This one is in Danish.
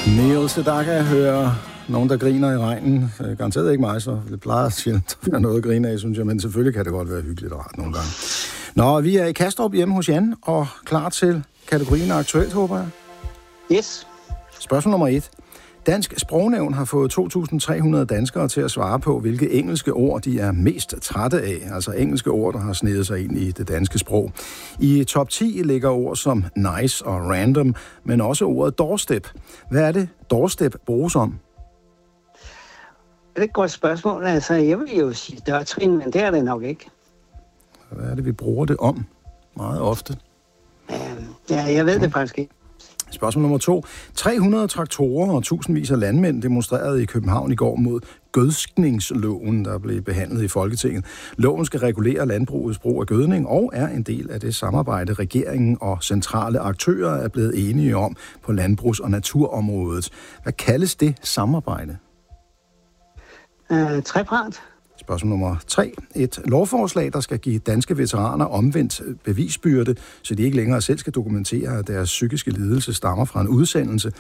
Neil Sedaka hører nogen, der griner i regnen. Garanteret ikke mig, så det plejer sjældent at være noget at grine af, synes jeg, men selvfølgelig kan det godt være hyggeligt og rart nogle gange. Nå, vi er i Kastrup hjemme hos Jan, og klar til kategorien aktuelt, håber jeg. Yes. Spørgsmål nummer 1. Dansk Sprognævn har fået 2.300 danskere til at svare på, hvilke engelske ord de er mest trætte af. Altså engelske ord, der har snedet sig ind i det danske sprog. I top 10 ligger ord som nice og random, men også ordet doorstep. Hvad er det, doorstep bruges om? Det er et godt spørgsmål. Altså, jeg vil jo sige dørtrin, men det er det nok ikke. Hvad er det, vi bruger det om meget ofte? Ja, jeg ved det faktisk ikke. Spørgsmål nummer 2. 300 traktorer og tusindvis af landmænd demonstrerede i København i går mod gødskningsloven, der blev behandlet i Folketinget. Loven skal regulere landbrugets brug af gødning og er en del af det samarbejde, regeringen og centrale aktører er blevet enige om på landbrugs- og naturområdet. Hvad kaldes det samarbejde? Trepart. Spørgsmål nummer 3. Et lovforslag, der skal give danske veteraner omvendt bevisbyrde, så de ikke længere selv skal dokumentere, at deres psykiske lidelse stammer fra en udsendelse,